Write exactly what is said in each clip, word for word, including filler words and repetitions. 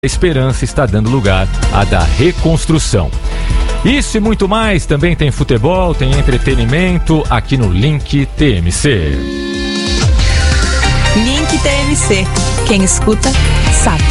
A esperança está dando lugar à da reconstrução. Isso e muito mais, também tem futebol, tem entretenimento aqui no Link T M C. Link T M C. Quem escuta, sabe.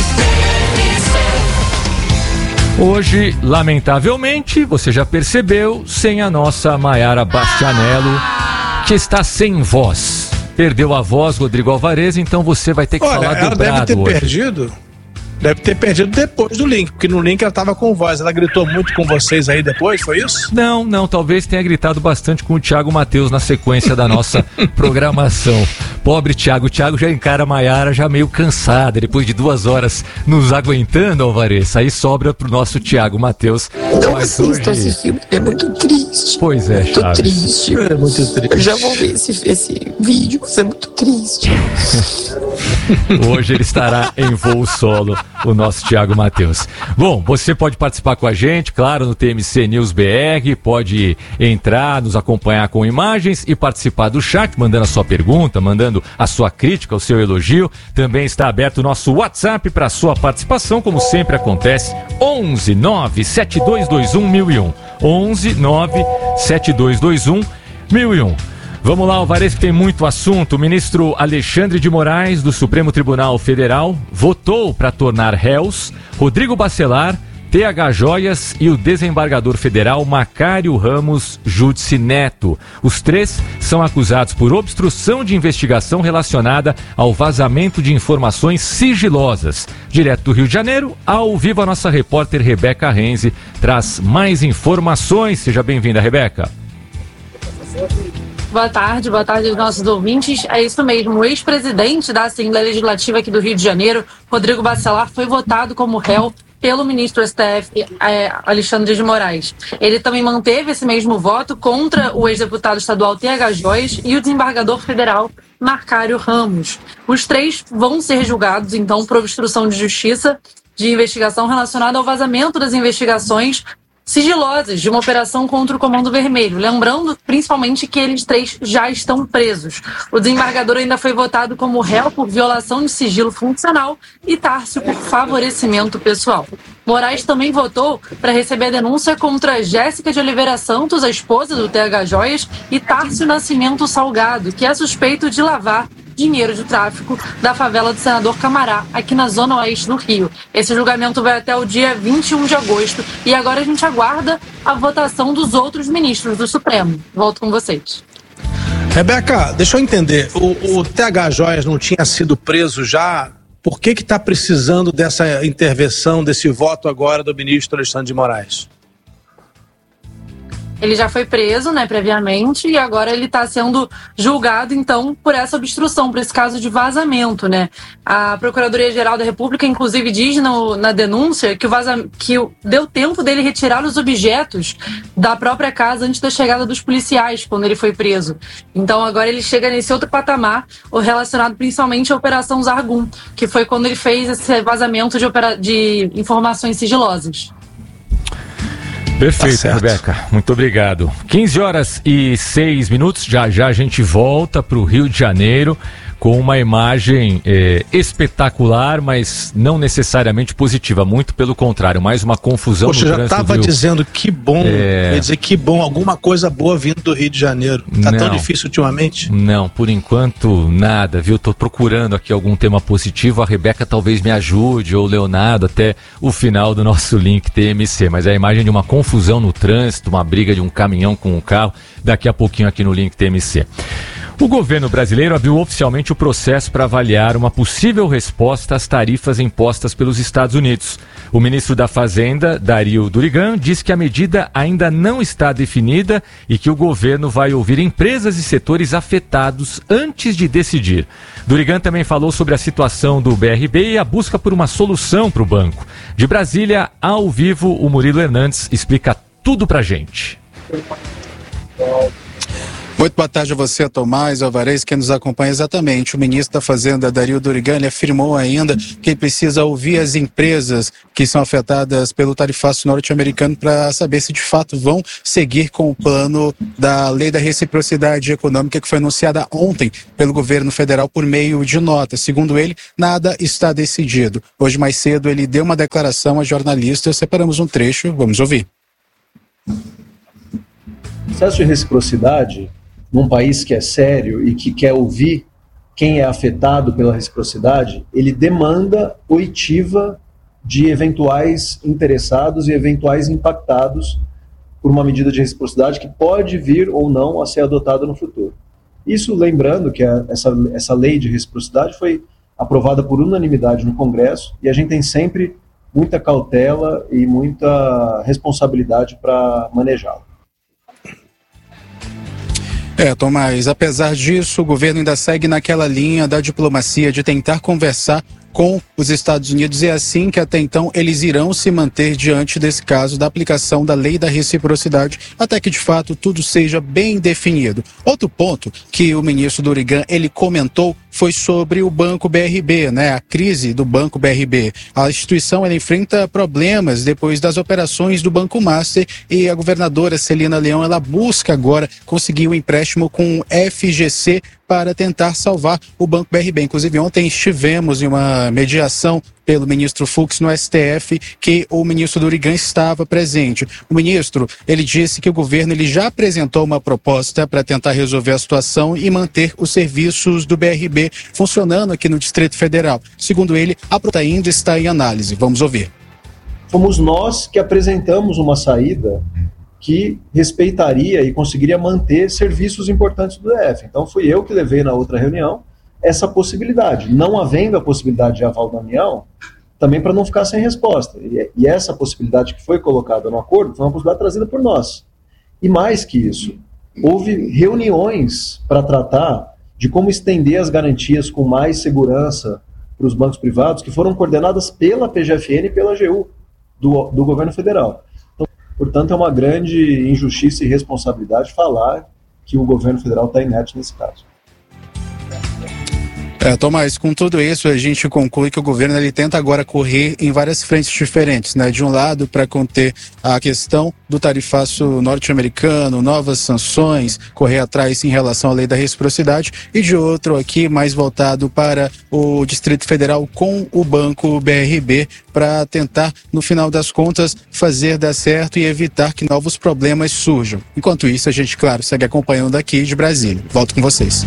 Hoje, lamentavelmente, você já percebeu, sem a nossa Maiara Bastianello, que está sem voz. Perdeu a voz, Rodrigo Alvarez, então você vai ter que Olha, falar ela dobrado deve ter hoje. perdido. Deve ter perdido depois do Link, porque no Link ela tava com voz. Ela gritou muito com vocês aí depois, foi isso? Não, não, talvez tenha gritado bastante com o Thiago Matheus na sequência da nossa programação. Pobre Thiago, o Thiago já encara a Maiara já meio cansada, depois de duas horas nos aguentando, Alvarez. Aí sobra pro nosso Thiago Matheus. Não Mas assistam hoje... esse filme, é muito triste. Pois é, muito Chaves. triste. É muito triste. Eu já vou ver esse, esse vídeo, mas é muito triste. Hoje ele estará em voo solo, o nosso Thiago Matheus. Bom, você pode participar com a gente, claro, no T M C News B R, pode entrar, nos acompanhar com imagens e participar do chat, mandando a sua pergunta, mandando a sua crítica, o seu elogio. Também está aberto o nosso WhatsApp para a sua participação, como sempre acontece, onze nove sete dois dois um mil e um. onze nove sete dois dois um mil e um. Vamos lá, Alvarez, que tem muito assunto. O ministro Alexandre de Moraes, do Supremo Tribunal Federal, votou para tornar réus Rodrigo Bacelar, T H Joias e o desembargador federal Macário Ramos Júdice Neto. Os três são acusados por obstrução de investigação relacionada ao vazamento de informações sigilosas. Direto do Rio de Janeiro, ao vivo, a nossa repórter Rebeca Renzi traz mais informações. Seja bem-vinda, Rebeca. Boa tarde, boa tarde aos nossos ouvintes. É isso mesmo, o ex-presidente da Assembleia Legislativa aqui do Rio de Janeiro, Rodrigo Bacelar, foi votado como réu pelo ministro S T F, é, Alexandre de Moraes. Ele também manteve esse mesmo voto contra o ex-deputado estadual T H Joias e o desembargador federal Macário Ramos. Os três vão ser julgados, então, por obstrução de justiça de investigação relacionada ao vazamento das investigações sigilosas de uma operação contra o Comando Vermelho. Lembrando, principalmente, que eles três já estão presos. O desembargador ainda foi votado como réu por violação de sigilo funcional e Tárcio por favorecimento pessoal. Moraes também votou para receber a denúncia contra Jéssica de Oliveira Santos, a esposa do T H Joias, e Tárcio Nascimento Salgado, que é suspeito de lavar dinheiro de tráfico da favela do Senador Camará, aqui na zona oeste do Rio. Esse julgamento vai até o dia vinte e um de agosto e agora a gente aguarda a votação dos outros ministros do Supremo. Volto com vocês. Rebeca, deixa eu entender, o, o T H Joias não tinha sido preso já? Por que que está precisando dessa intervenção, desse voto agora do ministro Alexandre de Moraes? Ele já foi preso, né, previamente, e agora ele está sendo julgado, então, por essa obstrução, por esse caso de vazamento, né? A Procuradoria-Geral da República, inclusive, diz no, na denúncia que, o vaza, que deu tempo dele retirar os objetos da própria casa antes da chegada dos policiais, quando ele foi preso. Então, agora ele chega nesse outro patamar, relacionado principalmente à Operação Zargum, que foi quando ele fez esse vazamento de, opera, de informações sigilosas. Perfeito, Tá Rebeca. Muito obrigado. quinze horas e seis minutos. Já já a gente volta para o Rio de Janeiro com uma imagem é, espetacular, mas não necessariamente positiva. Muito pelo contrário, mais uma confusão. Poxa, no já trânsito estava do Rio. dizendo que bom, É... quer dizer que bom, alguma coisa boa vindo do Rio de Janeiro. Tá Não. tão difícil ultimamente? Não, por enquanto nada, viu? Tô procurando aqui algum tema positivo. A Rebeca talvez me ajude, ou o Leonardo, até o final do nosso Link T M C. Mas é a imagem de uma confusão no trânsito, uma briga de um caminhão com um carro, daqui a pouquinho aqui no Link T M C. O governo brasileiro abriu oficialmente o processo para avaliar uma possível resposta às tarifas impostas pelos Estados Unidos. O ministro da Fazenda, Dario Durigan, diz que a medida ainda não está definida e que o governo vai ouvir empresas e setores afetados antes de decidir. Durigan também falou sobre a situação do B R B e a busca por uma solução para o banco. De Brasília, ao vivo, o Murilo Hernandes explica tudo para a gente. Muito boa tarde a você, Tomás Alvarez, que nos acompanha exatamente. O ministro da Fazenda, Dario Durigan, ele afirmou ainda que precisa ouvir as empresas que são afetadas pelo tarifaço norte-americano para saber se de fato vão seguir com o plano da Lei da Reciprocidade Econômica que foi anunciada ontem pelo governo federal por meio de nota. Segundo ele, nada está decidido. Hoje mais cedo ele deu uma declaração a jornalistas, separamos um trecho, vamos ouvir. O processo de reciprocidade num país que é sério e que quer ouvir quem é afetado pela reciprocidade, ele demanda oitiva de eventuais interessados e eventuais impactados por uma medida de reciprocidade que pode vir ou não a ser adotada no futuro. Isso lembrando que a, essa, essa lei de reciprocidade foi aprovada por unanimidade no Congresso e a gente tem sempre muita cautela e muita responsabilidade para manejá-la. É, Tomás, apesar disso, o governo ainda segue naquela linha da diplomacia de tentar conversar com os Estados Unidos e é assim que até então eles irão se manter diante desse caso da aplicação da lei da reciprocidade até que de fato tudo seja bem definido. Outro ponto que o ministro Durigan ele comentou foi sobre o Banco B R B, né? A crise do Banco B R B. A instituição ela enfrenta problemas depois das operações do Banco Master e a governadora Celina Leão ela busca agora conseguir um empréstimo com o F G C para tentar salvar o Banco B R B. Inclusive, ontem estivemos em uma mediação pelo ministro Fux no S T F, que o ministro Durigan estava presente. O ministro, ele disse que o governo ele já apresentou uma proposta para tentar resolver a situação e manter os serviços do B R B funcionando aqui no Distrito Federal. Segundo ele, a proposta ainda está em análise. Vamos ouvir. Fomos nós que apresentamos uma saída que respeitaria e conseguiria manter serviços importantes do D F. Então fui eu que levei na outra reunião essa possibilidade. Não havendo a possibilidade de aval da União, também para não ficar sem resposta. E, e essa possibilidade que foi colocada no acordo foi uma possibilidade trazida por nós. E mais que isso, houve reuniões para tratar de como estender as garantias com mais segurança para os bancos privados, que foram coordenadas pela P G F N e pela A G U, do, do governo federal. Portanto, é uma grande injustiça e irresponsabilidade falar que o governo federal está inerte nesse caso. É, Tomás, com tudo isso a gente conclui que o governo ele tenta agora correr em várias frentes diferentes, né? De um lado para conter a questão do tarifaço norte-americano, novas sanções, correr atrás em relação à lei da reciprocidade e de outro aqui mais voltado para o Distrito Federal com o Banco B R B para tentar, no final das contas, fazer dar certo e evitar que novos problemas surjam. Enquanto isso, a gente, claro, segue acompanhando aqui de Brasília. Volto com vocês.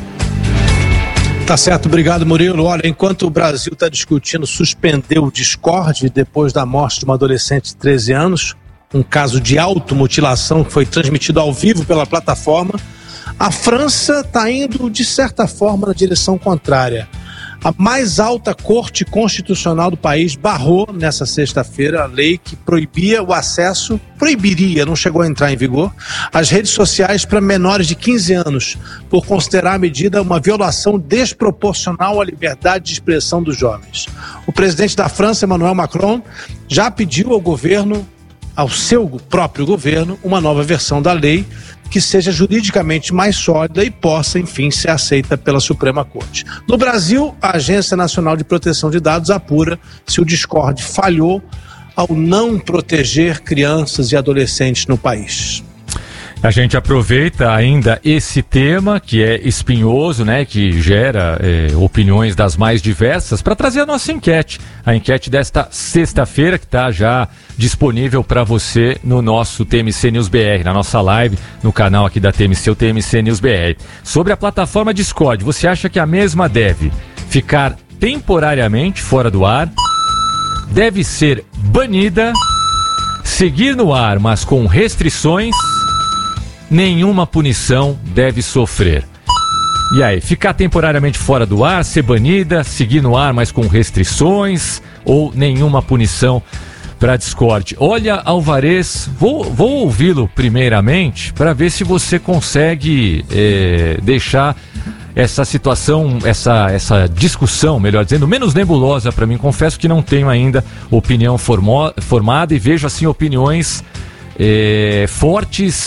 Tá certo, obrigado, Murilo. Olha, enquanto o Brasil está discutindo suspender o Discord depois da morte de uma adolescente de treze anos, um caso de automutilação que foi transmitido ao vivo pela plataforma, a França está indo, de certa forma, na direção contrária. A mais alta corte constitucional do país barrou, nessa sexta-feira, a lei que proibia o acesso, proibiria, não chegou a entrar em vigor, às redes sociais para menores de quinze anos, por considerar a medida uma violação desproporcional à liberdade de expressão dos jovens. O presidente da França, Emmanuel Macron, já pediu ao governo, ao seu próprio governo, uma nova versão da lei que seja juridicamente mais sólida e possa, enfim, ser aceita pela Suprema Corte. No Brasil, a Agência Nacional de Proteção de Dados apura se o Discord falhou ao não proteger crianças e adolescentes no país. A gente aproveita ainda esse tema que é espinhoso, né, que gera é, opiniões das mais diversas, para trazer a nossa enquete. A enquete desta sexta-feira, que está já disponível para você no nosso T M C News B R, na nossa live, no canal aqui da T M C, o T M C News B R. Sobre a plataforma Discord, você acha que a mesma deve ficar temporariamente fora do ar? Deve ser banida? Seguir no ar, mas com restrições? Nenhuma punição deve sofrer. E aí, ficar temporariamente fora do ar, ser banida, seguir no ar, mas com restrições ou nenhuma punição para Discord? Olha, Alvarez, vou, vou ouvi-lo primeiramente para ver se você consegue é, deixar essa situação, essa, essa discussão, melhor dizendo, menos nebulosa para mim. Confesso que não tenho ainda opinião formo, formada e vejo assim opiniões é, fortes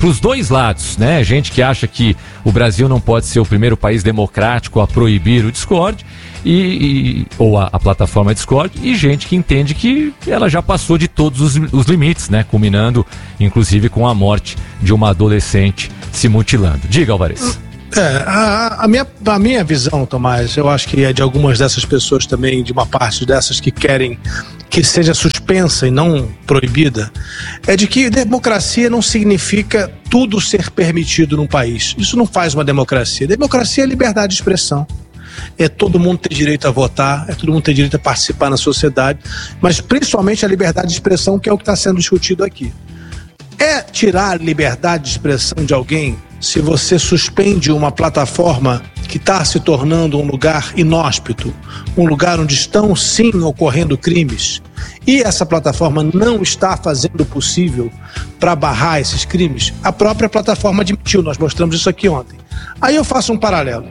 os dois lados, né? Gente que acha que o Brasil não pode ser o primeiro país democrático a proibir o Discord, e, e, ou a, a plataforma Discord, e gente que entende que ela já passou de todos os, os limites, né? Culminando, inclusive, com a morte de uma adolescente se mutilando. Diga, Alvarez. É, a, a, minha, a minha visão, Tomás, eu acho que é de algumas dessas pessoas também, de uma parte dessas que querem que seja suspensa e não proibida, é de que democracia não significa tudo ser permitido num país. Isso não faz uma democracia. Democracia é liberdade de expressão. É todo mundo ter direito a votar, é todo mundo ter direito a participar na sociedade, mas principalmente a liberdade de expressão, que é o que está sendo discutido aqui. É tirar a liberdade de expressão de alguém se você suspende uma plataforma que está se tornando um lugar inóspito, um lugar onde estão sim ocorrendo crimes, e essa plataforma não está fazendo o possível para barrar esses crimes. A própria plataforma admitiu, nós mostramos isso aqui ontem. Aí eu faço um paralelo.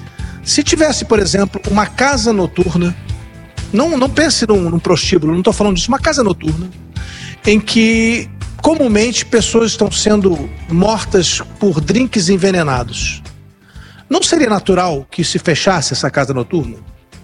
Se tivesse, por exemplo, uma casa noturna, não, não pense num, num prostíbulo, não estou falando disso, uma casa noturna, em que comumente pessoas estão sendo mortas por drinks envenenados. Não seria natural que se fechasse essa casa noturna?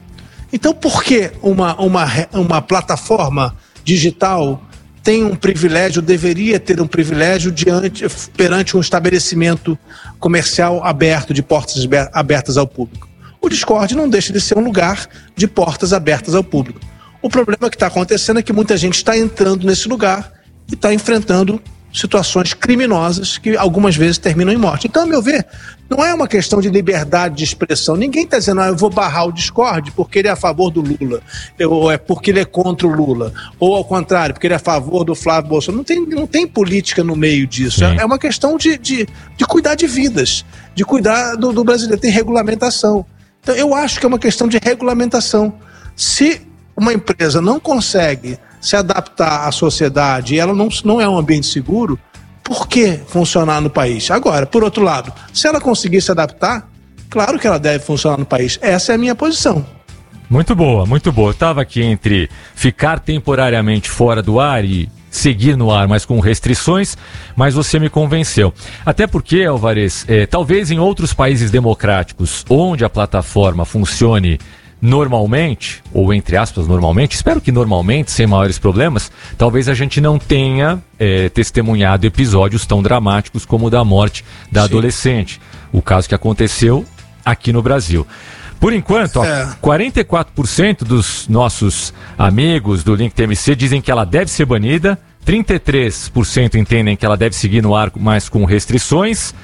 Então por que uma, uma, uma plataforma digital tem um privilégio, deveria ter um privilégio diante, perante um estabelecimento comercial aberto, de portas abertas ao público? O Discord não deixa de ser um lugar de portas abertas ao público. O problema que está acontecendo é que muita gente está entrando nesse lugar e está enfrentando situações criminosas que algumas vezes terminam em morte. Então, a meu ver, não é uma questão de liberdade de expressão. Ninguém está dizendo, ah, eu vou barrar o Discord porque ele é a favor do Lula, ou é porque ele é contra o Lula, ou ao contrário, porque ele é a favor do Flávio Bolsonaro. Não tem, não tem política no meio disso. Sim. É uma questão de, de, de cuidar de vidas, de cuidar do, do brasileiro. Tem regulamentação. Então, eu acho que é uma questão de regulamentação. Se uma empresa não consegue se adaptar à sociedade e ela não, não é um ambiente seguro, por que funcionar no país? Agora, por outro lado, se ela conseguir se adaptar, claro que ela deve funcionar no país. Essa é a minha posição. Muito boa, muito boa. Eu estava aqui entre ficar temporariamente fora do ar e seguir no ar, mas com restrições, mas você me convenceu. Até porque, Alvarez, é, talvez em outros países democráticos, onde a plataforma funcione normalmente, ou entre aspas normalmente, espero que normalmente, sem maiores problemas, talvez a gente não tenha é, testemunhado episódios tão dramáticos como o da morte da Sim. adolescente. O caso que aconteceu aqui no Brasil. Por enquanto, ó, é. quarenta e quatro por cento dos nossos amigos do Link T M C dizem que ela deve ser banida, trinta e três por cento entendem que ela deve seguir no ar, mas com restrições,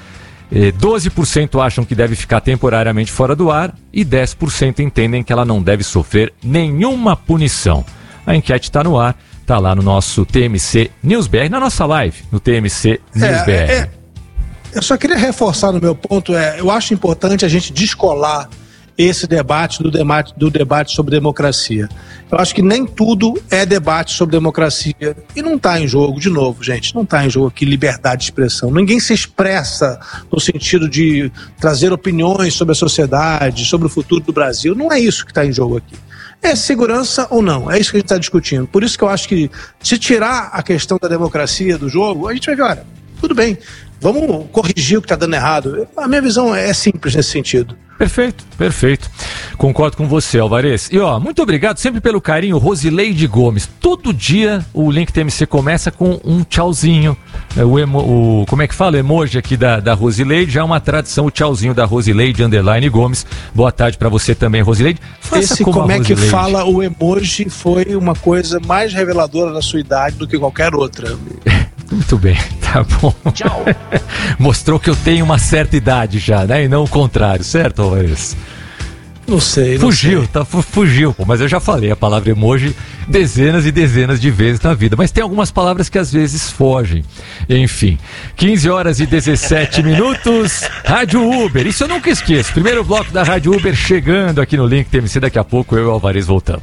doze por cento acham que deve ficar temporariamente fora do ar e dez por cento entendem que ela não deve sofrer nenhuma punição. A enquete está no ar, está lá no nosso T M C News B R, na nossa live, no T M C News B R. É, é, eu só queria reforçar no meu ponto, é, eu acho importante a gente descolar esse debate do, debate do debate sobre democracia. Eu acho que nem tudo é debate sobre democracia. E não está em jogo, de novo, gente, não está em jogo aqui liberdade de expressão. Ninguém se expressa no sentido de trazer opiniões sobre a sociedade, sobre o futuro do Brasil. Não é isso que está em jogo aqui. É segurança ou não? É isso que a gente está discutindo. Por isso que eu acho que se tirar a questão da democracia do jogo, a gente vai ver, olha, tudo bem, vamos corrigir o que está dando errado. A minha visão é simples nesse sentido. Perfeito, perfeito. Concordo com você, Alvarez. E ó, muito obrigado sempre pelo carinho, Rosileide Gomes. Todo dia o Link T M C começa com um tchauzinho. O, emo, o como é que fala? O emoji aqui da, da Rosileide, já é uma tradição, o tchauzinho da Rosileide underline Gomes. Boa tarde pra você também, Rosileide. Faça Esse como, como é que fala o emoji foi uma coisa mais reveladora da sua idade do que qualquer outra. Muito bem, tá bom. Tchau. Mostrou que eu tenho uma certa idade já, né? E não o contrário, certo, Alvarez? Não sei, não Fugiu, sei. tá, fugiu, pô, mas eu já falei a palavra emoji dezenas e dezenas de vezes na vida, mas tem algumas palavras que às vezes fogem. Enfim, quinze horas e dezessete minutos, Rádio Uber, isso eu nunca esqueço. Primeiro bloco da Rádio Uber chegando aqui no Link T M C, daqui a pouco eu e o Alvarez voltamos.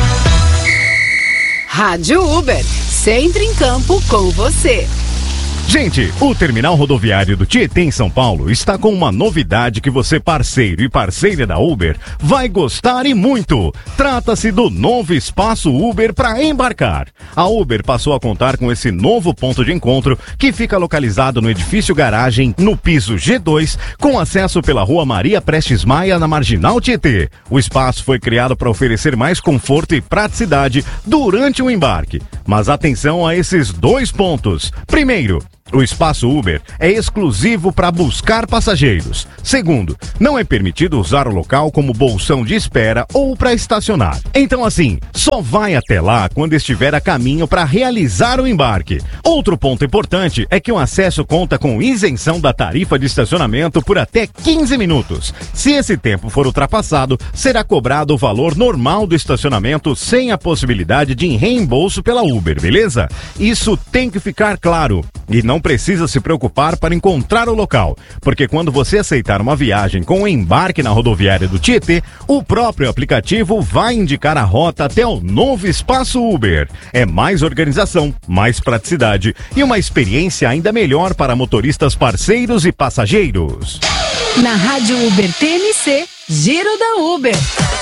Rádio Uber, sempre em campo com você. Gente, o terminal rodoviário do Tietê em São Paulo está com uma novidade que você, parceiro e parceira da Uber, vai gostar e muito. Trata-se do novo espaço Uber para embarcar. A Uber passou a contar com esse novo ponto de encontro que fica localizado no edifício garagem no piso G dois, com acesso pela rua Maria Prestes Maia na Marginal Tietê. O espaço foi criado para oferecer mais conforto e praticidade durante o embarque. Mas atenção a esses dois pontos. Primeiro, o espaço Uber é exclusivo para buscar passageiros. Segundo, não é permitido usar o local como bolsão de espera ou para estacionar. Então assim, só vai até lá quando estiver a caminho para realizar o embarque. Outro ponto importante é que o acesso conta com isenção da tarifa de estacionamento por até quinze minutos. Se esse tempo for ultrapassado, será cobrado o valor normal do estacionamento sem a possibilidade de reembolso pela Uber, beleza? Isso tem que ficar claro. E não precisa se preocupar para encontrar o local, porque quando você aceitar uma viagem com o embarque na rodoviária do Tietê, o próprio aplicativo vai indicar a rota até o novo espaço Uber. É mais organização, mais praticidade e uma experiência ainda melhor para motoristas parceiros e passageiros. Na Rádio Uber T M C, Giro da Uber.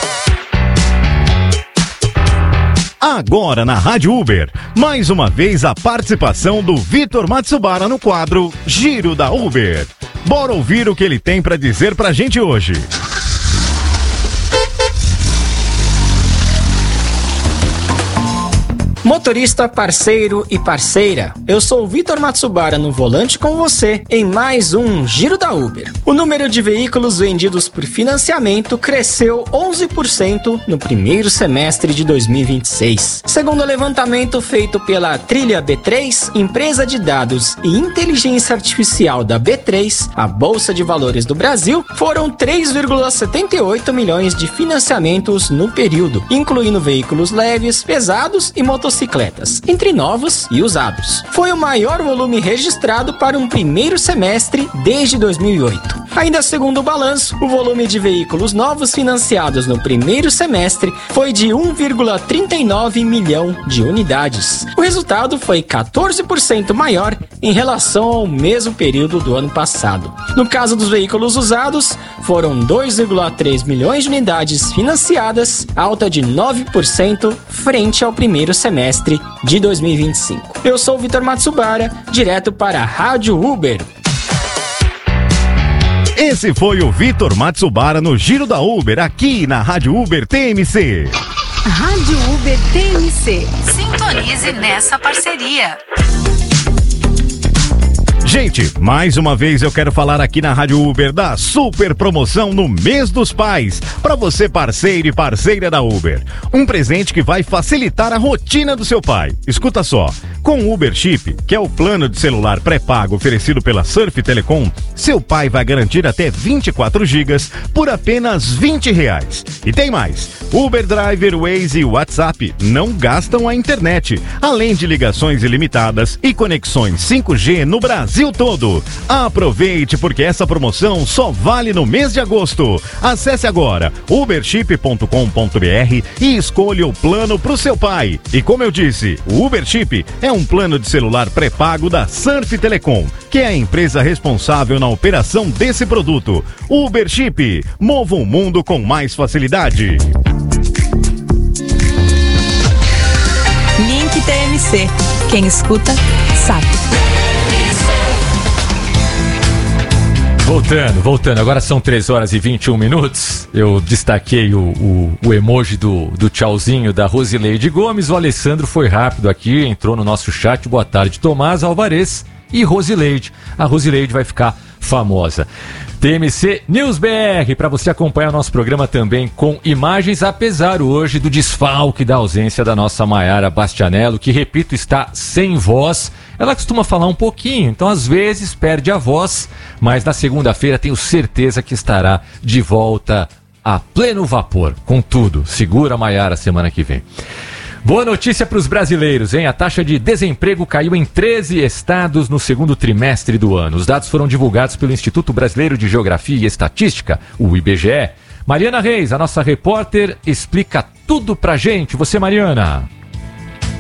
Agora na Rádio Uber, mais uma vez a participação do Vitor Matsubara no quadro Giro da Uber. Bora ouvir o que ele tem para dizer pra gente hoje. Motorista, parceiro e parceira, eu sou o Vitor Matsubara no volante com você em mais um Giro da Uber. O número de veículos vendidos por financiamento cresceu onze por cento no primeiro semestre de dois mil e vinte e seis. Segundo o levantamento feito pela Trilha B três, empresa de dados e inteligência artificial da B três, a Bolsa de Valores do Brasil, foram três vírgula setenta e oito milhões de financiamentos no período, incluindo veículos leves, pesados e motocicletas. Bicicletas, entre novos e usados. Foi o maior volume registrado para um primeiro semestre desde dois mil e oito. Ainda segundo o balanço, o volume de veículos novos financiados no primeiro semestre foi de um vírgula trinta e nove milhão de unidades. O resultado foi quatorze por cento maior em relação ao mesmo período do ano passado. No caso dos veículos usados, foram dois vírgula três milhões de unidades financiadas, alta de nove por cento frente ao primeiro semestre de dois mil e vinte e cinco. Eu sou o Vitor Matsubara, direto para a Rádio Uber. Esse foi o Vitor Matsubara no Giro da Uber, aqui na Rádio Uber T M C. Rádio Uber T M C. Sintonize nessa parceria. Gente, mais uma vez eu quero falar aqui na Rádio Uber da super promoção no mês dos pais, para você parceiro e parceira da Uber. Um presente que vai facilitar a rotina do seu pai. Escuta só, com o Uber Chip, que é o plano de celular pré-pago oferecido pela Surf Telecom, seu pai vai garantir até vinte e quatro gigas por apenas vinte reais. E tem mais, Uber Driver, Waze e WhatsApp não gastam a internet, além de ligações ilimitadas e conexões cinco G no Brasil todo. Aproveite, porque essa promoção só vale no mês de agosto. Acesse agora uberchip ponto com ponto br e escolha o plano pro seu pai. E como eu disse, o Uber Chip é um plano de celular pré-pago da Surf Telecom, que é a empresa responsável na operação desse produto. Uber Chip, mova o mundo com mais facilidade. Link T M C. Quem escuta, sabe. Voltando, voltando, agora são três horas e vinte e um minutos. Eu destaquei o, o, o emoji do, do tchauzinho da Rosileide Gomes. O Alessandro foi rápido aqui, entrou no nosso chat. Boa tarde, Tomás Alvarez e Rosileide. A Rosileide vai ficar famosa. T M C News B R, para você acompanhar o nosso programa também com imagens, apesar hoje do desfalque da ausência da nossa Maiara Bastianello, que, repito, está sem voz. Ela costuma falar um pouquinho, então às vezes perde a voz, mas na segunda-feira tenho certeza que estará de volta a pleno vapor, com tudo. Segura a Maiara semana que vem. Boa notícia para os brasileiros, hein? A taxa de desemprego caiu em treze estados no segundo trimestre do ano. Os dados foram divulgados pelo Instituto Brasileiro de Geografia e Estatística, o I B G E. Mariana Reis, a nossa repórter, explica tudo pra gente. Você, Mariana.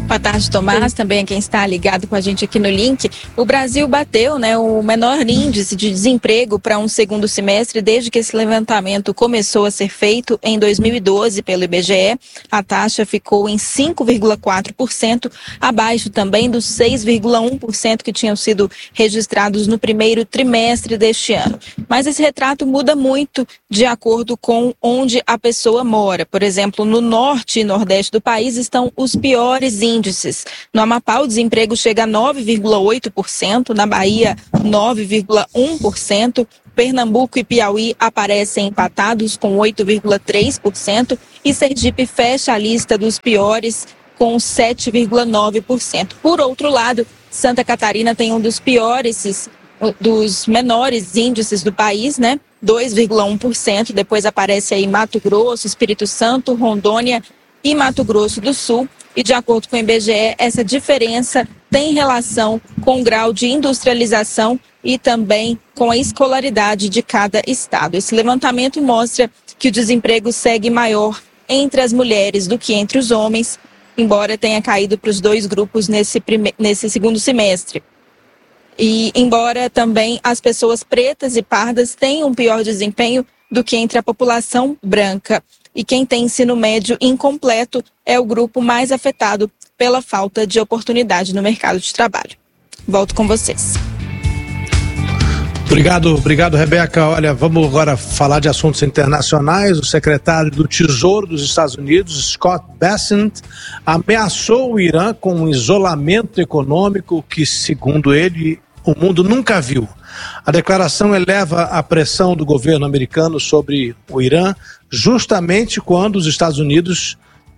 Boa tarde, Tomás, também a quem está ligado com a gente aqui no link. O Brasil bateu, né, o menor índice de desemprego para um segundo semestre desde que esse levantamento começou a ser feito em dois mil e doze pelo I B G E. A taxa ficou em cinco vírgula quatro por cento, abaixo também dos seis vírgula um por cento que tinham sido registrados no primeiro trimestre deste ano. Mas esse retrato muda muito de acordo com onde a pessoa mora. Por exemplo, no norte e nordeste do país estão os piores índices. Índices. No Amapá, o desemprego chega a nove vírgula oito por cento, na Bahia, nove vírgula um por cento, Pernambuco e Piauí aparecem empatados com oito vírgula três por cento e Sergipe fecha a lista dos piores com sete vírgula nove por cento. Por outro lado, Santa Catarina tem um dos piores, dos menores índices do país, né? dois vírgula um por cento, depois aparece aí Mato Grosso, Espírito Santo, Rondônia e Mato Grosso do Sul. E de acordo com o I B G E, essa diferença tem relação com o grau de industrialização e também com a escolaridade de cada estado. Esse levantamento mostra que o desemprego segue maior entre as mulheres do que entre os homens, embora tenha caído para os dois grupos nesse, prime... nesse segundo semestre. E embora também as pessoas pretas e pardas tenham um pior desempenho do que entre a população branca. E quem tem ensino médio incompleto é o grupo mais afetado pela falta de oportunidade no mercado de trabalho. Volto com vocês. Obrigado, obrigado, Rebeca. Olha, vamos agora falar de assuntos internacionais. O secretário do Tesouro dos Estados Unidos, Scott Bessent, ameaçou o Irã com um isolamento econômico que, segundo ele, o mundo nunca viu. A declaração eleva a pressão do governo americano sobre o Irã, justamente quando os Estados Unidos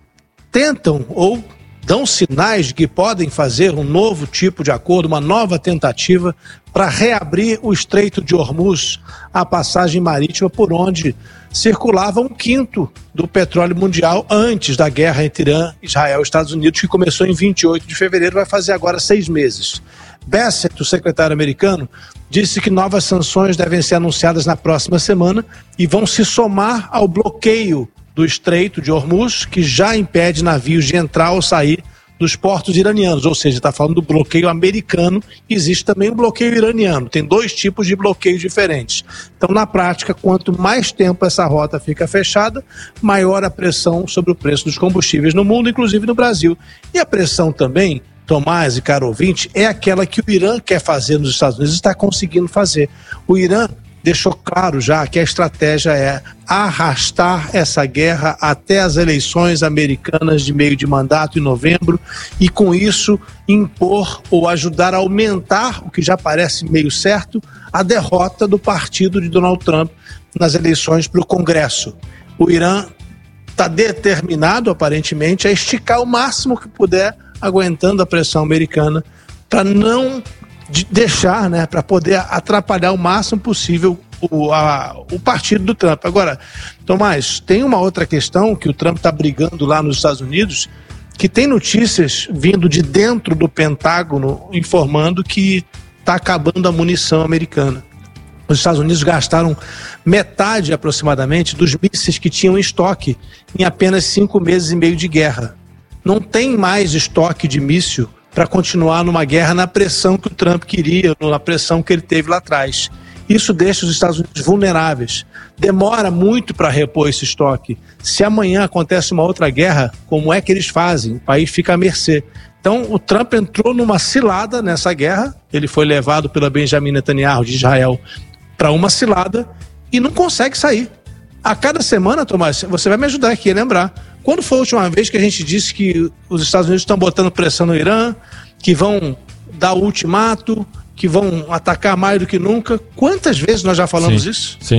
tentam ou dão sinais de que podem fazer um novo tipo de acordo, uma nova tentativa para reabrir o Estreito de Hormuz, a passagem marítima por onde circulava um quinto do petróleo mundial antes da guerra entre Irã, Israel e Estados Unidos, que começou em vinte e oito de fevereiro, vai fazer agora seis meses. Bessent, o secretário americano, disse que novas sanções devem ser anunciadas na próxima semana e vão se somar ao bloqueio do Estreito de Hormuz, que já impede navios de entrar ou sair dos portos iranianos, ou seja, está falando do bloqueio americano, existe também o bloqueio iraniano, tem dois tipos de bloqueios diferentes. Então, na prática, quanto mais tempo essa rota fica fechada, maior a pressão sobre o preço dos combustíveis no mundo, inclusive no Brasil. E a pressão também, Tomás e caro ouvinte, é aquela que o Irã quer fazer nos Estados Unidos e está conseguindo fazer. O Irã deixou claro já que a estratégia é arrastar essa guerra até as eleições americanas de meio de mandato em novembro e com isso impor ou ajudar a aumentar, o que já parece meio certo, a derrota do partido de Donald Trump nas eleições para o Congresso. O Irã está determinado, aparentemente, a esticar o máximo que puder, aguentando a pressão americana, para não de deixar, né, para poder atrapalhar o máximo possível o, a, o partido do Trump. Agora, Tomás, tem uma outra questão que o Trump está brigando lá nos Estados Unidos, que tem notícias vindo de dentro do Pentágono informando que está acabando a munição americana. Os Estados Unidos gastaram metade aproximadamente dos mísseis que tinham em estoque em apenas cinco meses e meio de guerra. Não tem mais estoque de míssil para continuar numa guerra na pressão que o Trump queria, na pressão que ele teve lá atrás. Isso deixa os Estados Unidos vulneráveis. Demora muito para repor esse estoque. Se amanhã acontece uma outra guerra, como é que eles fazem? O país fica à mercê. Então, o Trump entrou numa cilada nessa guerra. Ele foi levado pela Benjamin Netanyahu de Israel para uma cilada e não consegue sair. A cada semana, Tomás, você vai me ajudar aqui a lembrar. Quando foi a última vez que a gente disse que os Estados Unidos estão botando pressão no Irã, que vão dar o ultimato, que vão atacar mais do que nunca? Quantas vezes nós já falamos sim, isso? Sim,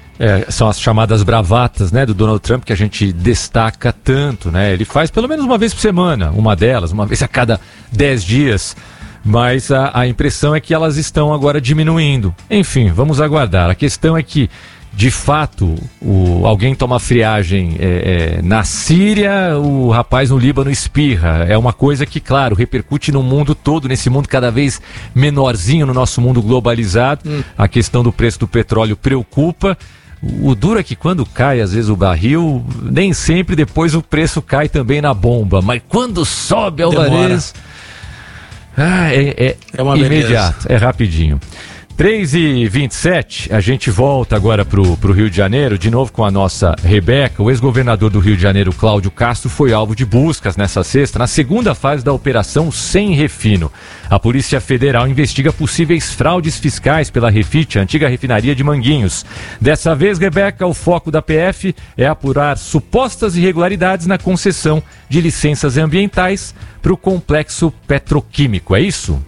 é, são as chamadas bravatas, né, do Donald Trump, que a gente destaca tanto, né? Ele faz pelo menos uma vez por semana, uma delas, uma vez a cada dez dias, mas a, a impressão é que elas estão agora diminuindo. Enfim, vamos aguardar. A questão é que, de fato, o, alguém toma friagem é, é, na Síria, o rapaz no Líbano espirra. É uma coisa que, claro, repercute no mundo todo, nesse mundo cada vez menorzinho, no nosso mundo globalizado. Hum. A questão do preço do petróleo preocupa. O duro é que quando cai, às vezes, o barril, nem sempre depois o preço cai também na bomba. Mas quando sobe, Alvarez, ah, é, é, é uma imediato, beleza. É rapidinho. três e vinte e sete, a gente volta agora para o Rio de Janeiro, de novo com a nossa Rebeca. O ex-governador do Rio de Janeiro, Cláudio Castro, foi alvo de buscas nessa sexta, na segunda fase da Operação Sem Refino. A Polícia Federal investiga possíveis fraudes fiscais pela Refit, a antiga refinaria de Manguinhos. Dessa vez, Rebeca, o foco da P F é apurar supostas irregularidades na concessão de licenças ambientais para o complexo petroquímico. É isso?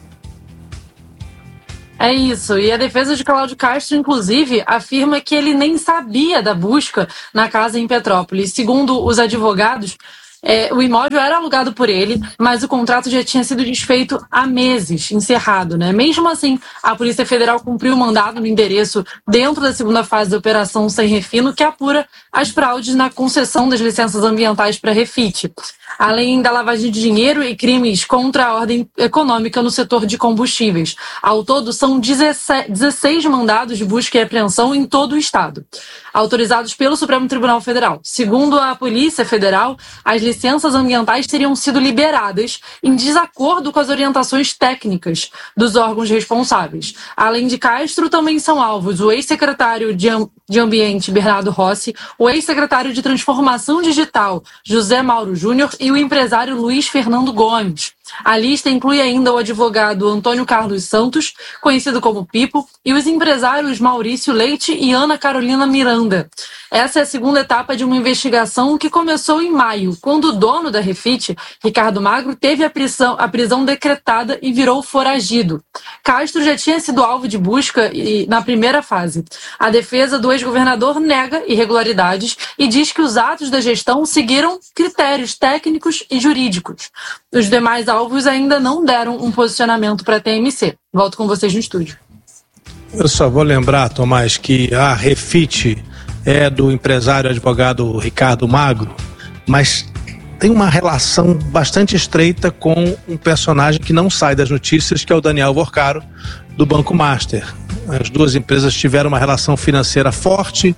É isso, e a defesa de Cláudio Castro, inclusive, afirma que ele nem sabia da busca na casa em Petrópolis. Segundo os advogados, é, o imóvel era alugado por ele, mas o contrato já tinha sido desfeito há meses, encerrado, né? Mesmo assim, a Polícia Federal cumpriu o mandado no endereço dentro da segunda fase da Operação Sem Refino, que apura as fraudes na concessão das licenças ambientais para a Refit, além da lavagem de dinheiro e crimes contra a ordem econômica no setor de combustíveis. Ao todo, são dezesseis mandados de busca e apreensão em todo o estado, autorizados pelo Supremo Tribunal Federal. Segundo a Polícia Federal, as licenças ambientais teriam sido liberadas em desacordo com as orientações técnicas dos órgãos responsáveis. Além de Castro, também são alvos o ex-secretário de, de Ambiente, Bernardo Rossi, o ex-secretário de Transformação Digital, José Mauro Júnior, e o empresário Luiz Fernando Gomes. A lista inclui ainda o advogado Antônio Carlos Santos, conhecido como Pipo, e os empresários Maurício Leite e Ana Carolina Miranda. Essa é a segunda etapa de uma investigação que começou em maio, quando o dono da Refit, Ricardo Magro, teve a prisão, a prisão decretada e virou foragido. Castro já tinha sido alvo de busca e, na primeira fase. A defesa do ex-governador nega irregularidades e diz que os atos da gestão seguiram critérios técnicos e jurídicos. Os demais alvos ainda não deram um posicionamento para a T M C. Volto com vocês no estúdio. Eu só vou lembrar, Tomás, que a Refit é do empresário advogado Ricardo Magro, mas tem uma relação bastante estreita com um personagem que não sai das notícias, que é o Daniel Vorcaro, do Banco Master. As duas empresas tiveram uma relação financeira forte.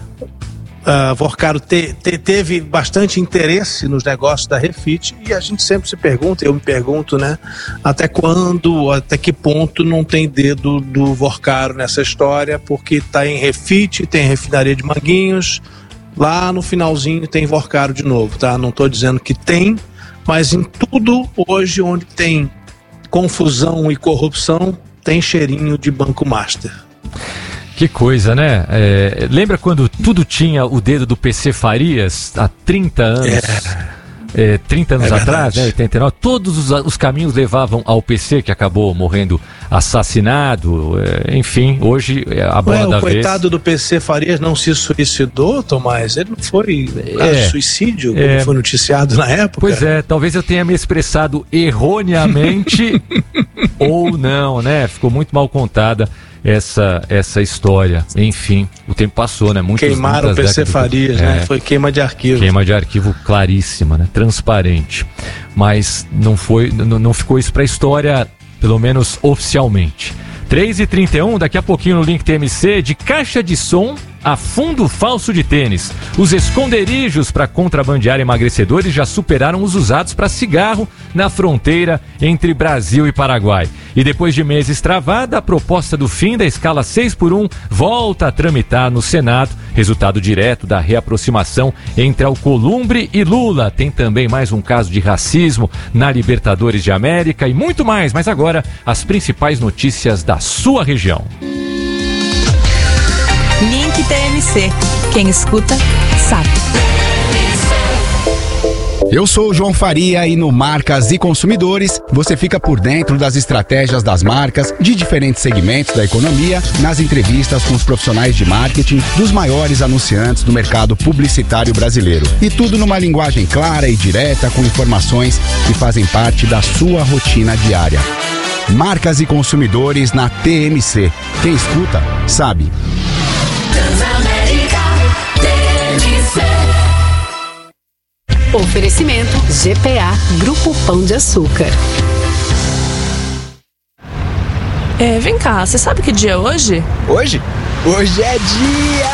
Uh, Vorcaro te, te, teve bastante interesse nos negócios da Refit, e a gente sempre se pergunta, eu me pergunto, né, até quando, até que ponto não tem dedo do Vorcaro nessa história, porque está em Refit, tem refinaria de Manguinhos, lá no finalzinho tem Vorcaro de novo, tá? Não estou dizendo que tem, mas em tudo hoje onde tem confusão e corrupção, tem cheirinho de Banco Master. Que coisa, né? É, lembra quando tudo tinha o dedo do P C Farias há trinta anos? É, é, trinta anos é atrás, né? oitenta e nove, todos os, os caminhos levavam ao P C, que acabou morrendo assassinado. É, enfim, hoje a bola Ué, da o vez. O coitado do P C Farias não se suicidou, Tomás? Ele não foi é, suicídio, como é, foi noticiado na época? Pois é, talvez eu tenha me expressado erroneamente ou não, né? Ficou muito mal contada essa, essa história. Enfim, o tempo passou, né? Muitas, Queimaram o P C Farias, né? É, foi queima de arquivo. Queima de arquivo claríssima, né? Transparente. Mas não, foi, não, não ficou isso pra história, pelo menos oficialmente. três e trinta e um, daqui a pouquinho no Link T M C, de caixa de som a fundo falso de tênis. Os esconderijos para contrabandear emagrecedores já superaram os usados para cigarro na fronteira entre Brasil e Paraguai. E depois de meses travada, a proposta do fim da escala seis por um volta a tramitar no Senado, resultado direto da reaproximação entre Alcolumbre e Lula. Tem também mais um caso de racismo na Libertadores de América e muito mais, mas agora as principais notícias da sua região. Link T M C. Quem escuta, sabe. Eu sou o João Faria e no Marcas e Consumidores você fica por dentro das estratégias das marcas de diferentes segmentos da economia, nas entrevistas com os profissionais de marketing dos maiores anunciantes do mercado publicitário brasileiro. E tudo numa linguagem clara e direta, com informações que fazem parte da sua rotina diária. Marcas e Consumidores na T M C. Quem escuta, sabe. Oferecimento G P A, Grupo Pão de Açúcar. É, vem cá, você sabe que dia é hoje? Hoje? Hoje é dia...